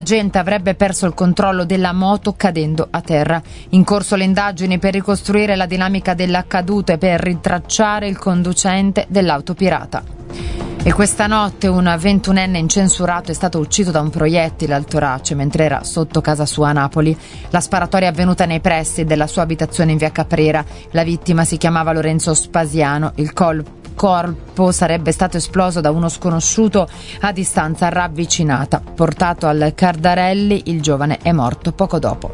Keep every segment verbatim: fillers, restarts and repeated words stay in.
L'agente avrebbe perso il controllo della moto cadendo a terra. In corso le indagini per ricostruire la dinamica dell'accaduto e per rintracciare il conducente dell'auto pirata. E questa notte un ventunenne incensurato è stato ucciso da un proiettile al torace mentre era sotto casa sua a Napoli. La sparatoria è avvenuta nei pressi della sua abitazione in via Caprera. La vittima si chiamava Lorenzo Spasiano. Il corpo sarebbe stato esploso da uno sconosciuto a distanza ravvicinata. Portato al Cardarelli, il giovane è morto poco dopo.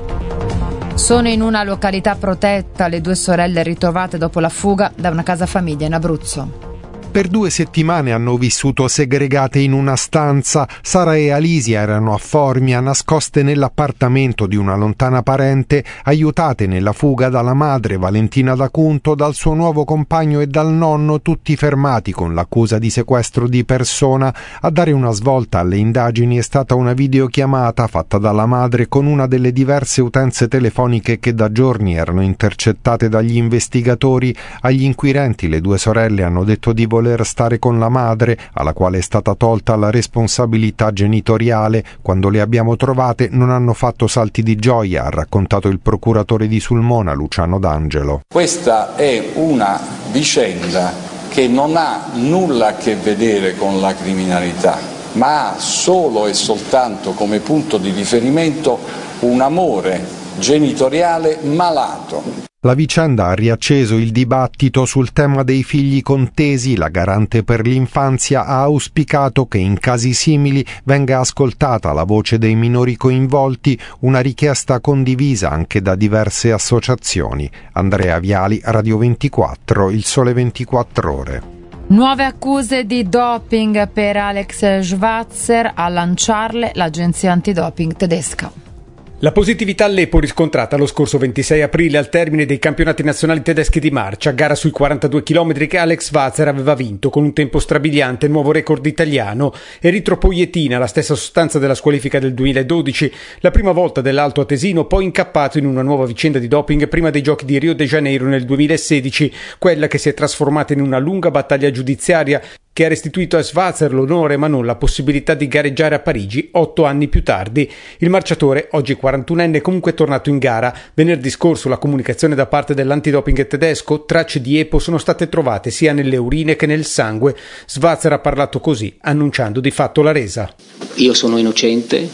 Sono in una località protetta le due sorelle ritrovate dopo la fuga da una casa famiglia in Abruzzo. Per due settimane hanno vissuto segregate in una stanza. Sara e Alisia erano a Formia, nascoste nell'appartamento di una lontana parente, aiutate nella fuga dalla madre Valentina D'Acunto, dal suo nuovo compagno e dal nonno, tutti fermati con l'accusa di sequestro di persona. A dare una svolta alle indagini è stata una videochiamata fatta dalla madre con una delle diverse utenze telefoniche che da giorni erano intercettate dagli investigatori. Agli inquirenti le due sorelle hanno detto di voler voler stare con la madre, alla quale è stata tolta la responsabilità genitoriale. Quando le abbiamo trovate non hanno fatto salti di gioia, ha raccontato il procuratore di Sulmona Luciano D'Angelo. Questa è una vicenda che non ha nulla a che vedere con la criminalità, ma ha solo e soltanto come punto di riferimento un amore genitoriale malato. La vicenda ha riacceso il dibattito sul tema dei figli contesi. La garante per l'infanzia ha auspicato che in casi simili venga ascoltata la voce dei minori coinvolti, una richiesta condivisa anche da diverse associazioni. Andrea Viali, Radio ventiquattro, Il Sole ventiquattro Ore. Nuove accuse di doping per Alex Schwarzer, a lanciarle l'agenzia antidoping tedesca. La positività all'E P O riscontrata lo scorso ventisei aprile al termine dei campionati nazionali tedeschi di marcia, gara sui quarantadue chilometri che Alex Schwarzer aveva vinto con un tempo strabiliante, nuovo record italiano. Eritropoietina, la stessa sostanza della squalifica del duemiladodici, la prima volta dell'alto atesino, poi incappato in una nuova vicenda di doping prima dei giochi di Rio de Janeiro nel duemilasedici, quella che si è trasformata in una lunga battaglia giudiziaria che ha restituito a Schwarzer l'onore ma non la possibilità di gareggiare a Parigi otto anni più tardi. Il marciatore, oggi quarantunenne, è comunque tornato in gara. Venerdì scorso la comunicazione da parte dell'antidoping tedesco: tracce di E P O sono state trovate sia nelle urine che nel sangue. Schwarzer ha parlato così, annunciando di fatto la resa. Io sono innocente,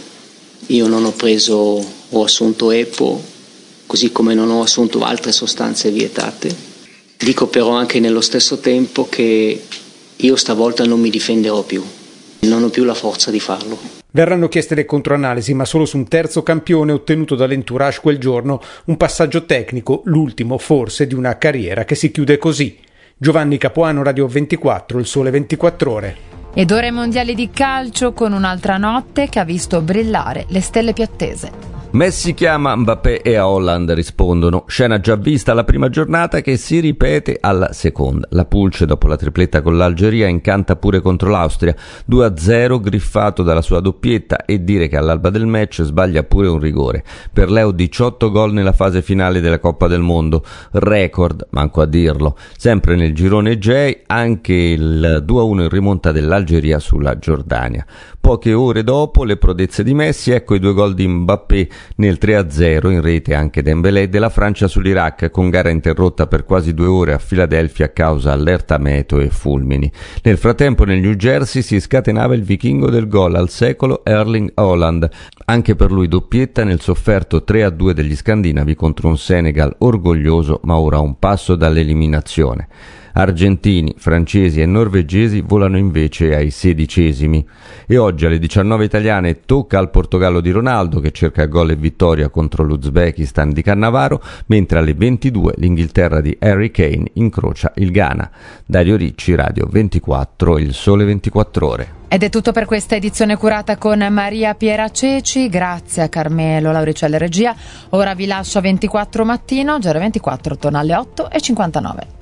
io non ho preso o assunto E P O, così come non ho assunto altre sostanze vietate. Dico però anche nello stesso tempo che io stavolta non mi difenderò più, non ho più la forza di farlo. Verranno chieste le controanalisi, ma solo su un terzo campione ottenuto dall'entourage quel giorno, un passaggio tecnico, l'ultimo forse di una carriera che si chiude così. Giovanni Capuano, Radio ventiquattro, Il Sole ventiquattro Ore. Ed ore mondiali di calcio con un'altra notte che ha visto brillare le stelle più attese. Messi chiama, Mbappé e Haaland rispondono. Scena già vista alla prima giornata che si ripete alla seconda. La Pulce, dopo la tripletta con l'Algeria, incanta pure contro l'Austria. due a zero, griffato dalla sua doppietta, e dire che all'alba del match sbaglia pure un rigore. Per Leo diciotto gol nella fase finale della Coppa del Mondo. Record, manco a dirlo. Sempre nel girone J, anche il due a uno in rimonta dell'Algeria sulla Giordania. Poche ore dopo le prodezze di Messi, ecco i due gol di Mbappé nel tre a zero, in rete anche Dembélé, della Francia sull'Iraq, con gara interrotta per quasi due ore a Filadelfia a causa allerta meteo e fulmini. Nel frattempo nel New Jersey si scatenava il vichingo del gol al secolo, Erling Haaland. Anche per lui doppietta nel sofferto tre a due degli scandinavi contro un Senegal orgoglioso ma ora a un passo dall'eliminazione. Argentini, francesi e norvegesi volano invece ai sedicesimi. E oggi alle diciannove italiane tocca al Portogallo di Ronaldo, che cerca gol e vittoria contro l'Uzbekistan di Cannavaro, mentre alle ventidue l'Inghilterra di Harry Kane incrocia il Ghana. Dario Ricci, Radio ventiquattro, Il Sole ventiquattro Ore. Ed è tutto per questa edizione curata con Maria Piera Ceci. Grazie a Carmelo Lauricella regia. Ora vi lascio a ventiquattro mattino. G R ventiquattro torna alle otto e cinquantanove.